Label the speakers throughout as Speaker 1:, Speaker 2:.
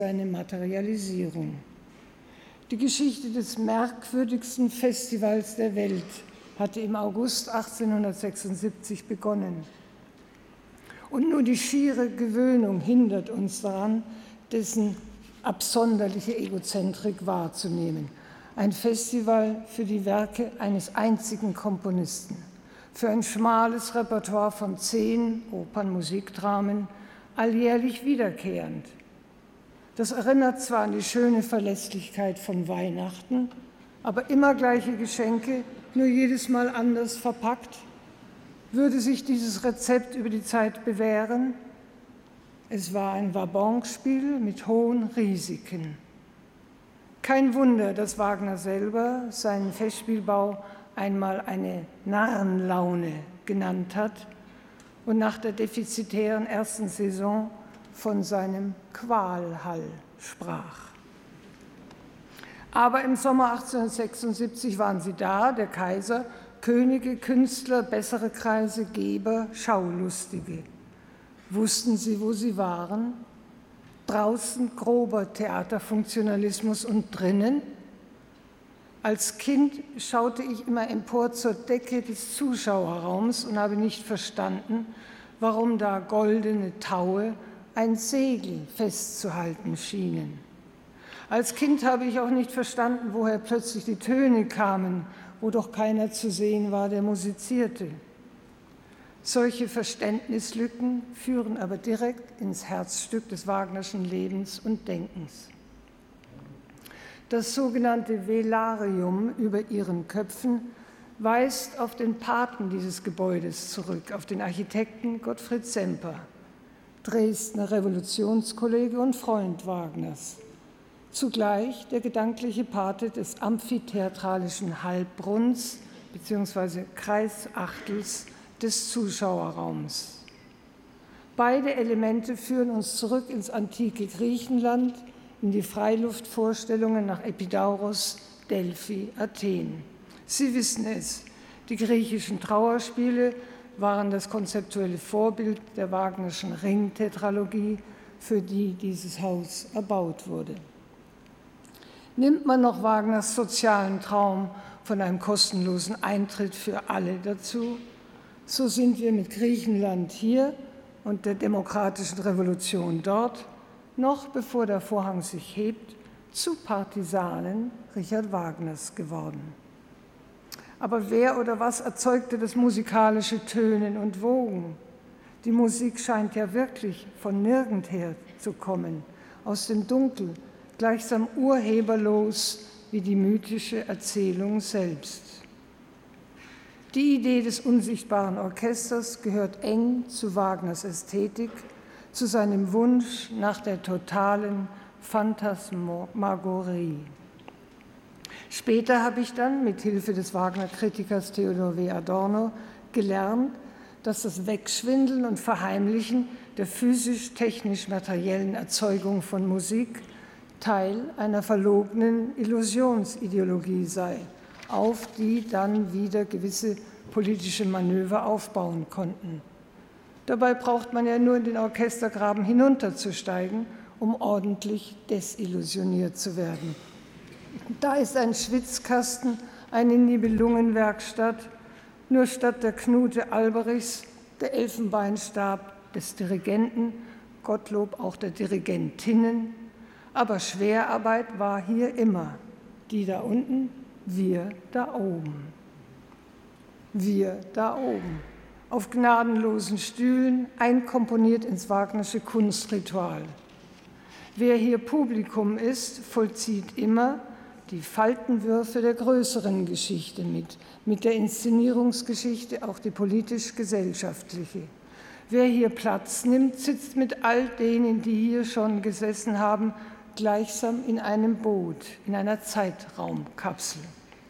Speaker 1: seine Materialisierung. Die Geschichte des merkwürdigsten Festivals der Welt hatte im August 1876 begonnen. Und nur die schiere Gewöhnung hindert uns daran, dessen absonderliche Egozentrik wahrzunehmen. Ein Festival für die Werke eines einzigen Komponisten, für ein schmales Repertoire von 10 Opernmusikdramen, alljährlich wiederkehrend. Das erinnert zwar an die schöne Verlässlichkeit von Weihnachten, aber immer gleiche Geschenke, nur jedes Mal anders verpackt. Würde sich dieses Rezept über die Zeit bewähren? Es war ein Wabonspiel mit hohen Risiken. Kein Wunder, dass Wagner selber seinen Festspielbau einmal eine Narrenlaune genannt hat und nach der defizitären ersten Saison von seinem Qualhall sprach. Aber im Sommer 1876 waren sie da, der Kaiser, Könige, Künstler, bessere Kreise, Geber, Schaulustige. Wussten sie, wo sie waren? Draußen grober Theaterfunktionalismus und drinnen? Als Kind schaute ich immer empor zur Decke des Zuschauerraums und habe nicht verstanden, warum da goldene Taue ein Segel festzuhalten schienen. Als Kind habe ich auch nicht verstanden, woher plötzlich die Töne kamen, wo doch keiner zu sehen war, der musizierte. Solche Verständnislücken führen aber direkt ins Herzstück des Wagnerschen Lebens und Denkens. Das sogenannte Velarium über ihren Köpfen weist auf den Paten dieses Gebäudes zurück, auf den Architekten Gottfried Semper, Dresdner Revolutionskollege und Freund Wagners. Zugleich der gedankliche Pate des amphitheatralischen Halbbrunns bzw. Kreisachtels des Zuschauerraums. Beide Elemente führen uns zurück ins antike Griechenland, in die Freiluftvorstellungen nach Epidauros, Delphi, Athen. Sie wissen es, die griechischen Trauerspiele waren das konzeptuelle Vorbild der Wagnerschen Ringtetralogie, für die dieses Haus erbaut wurde. Nimmt man noch Wagners sozialen Traum von einem kostenlosen Eintritt für alle dazu, so sind wir mit Griechenland hier und der demokratischen Revolution dort, noch bevor der Vorhang sich hebt, zu Partisanen Richard Wagners geworden. Aber wer oder was erzeugte das musikalische Tönen und Wogen? Die Musik scheint ja wirklich von nirgendher zu kommen, aus dem Dunkel, gleichsam urheberlos wie die mythische Erzählung selbst. Die Idee des unsichtbaren Orchesters gehört eng zu Wagners Ästhetik, zu seinem Wunsch nach der totalen Phantasmagorie. Später habe ich dann mit Hilfe des Wagner-Kritikers Theodor W. Adorno gelernt, dass das Wegschwindeln und Verheimlichen der physisch-technisch-materiellen Erzeugung von Musik Teil einer verlogenen Illusionsideologie sei, auf die dann wieder gewisse politische Manöver aufbauen konnten. Dabei braucht man ja nur in den Orchestergraben hinunterzusteigen, um ordentlich desillusioniert zu werden. Da ist ein Schwitzkasten, eine Nibelungenwerkstatt, nur statt der Knute Alberichs der Elfenbeinstab des Dirigenten, Gottlob auch der Dirigentinnen. Aber Schwerarbeit war hier immer. Die da unten, wir da oben. Wir da oben. Auf gnadenlosen Stühlen, einkomponiert ins Wagnersche Kunstritual. Wer hier Publikum ist, vollzieht immer die Faltenwürfe der größeren Geschichte mit der Inszenierungsgeschichte auch die politisch-gesellschaftliche. Wer hier Platz nimmt, sitzt mit all denen, die hier schon gesessen haben, gleichsam in einem Boot, in einer Zeitraumkapsel.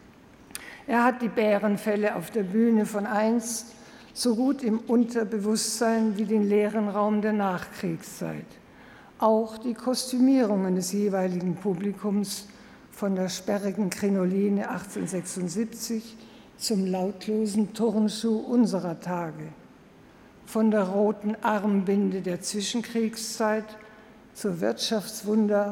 Speaker 1: Er hat die Bärenfälle auf der Bühne von einst so gut im Unterbewusstsein wie den leeren Raum der Nachkriegszeit. Auch die Kostümierungen des jeweiligen Publikums von der sperrigen Krinoline 1876 zum lautlosen Turnschuh unserer Tage, von der roten Armbinde der Zwischenkriegszeit zur Wirtschaftswunder